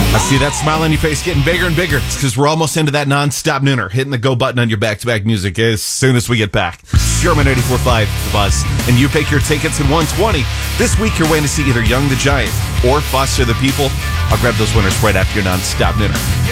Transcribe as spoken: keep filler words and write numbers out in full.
I see that smile on your face getting bigger and bigger. It's because we're almost into that non-stop nooner, hitting the go button on your back-to-back music as soon as we get back. Sherman eighty-four point five, The Buzz. And you pick your tickets in one twenty. This week, you're waiting to see either Young the Giant or Foster the People. I'll grab those winners right after your non-stop nooner.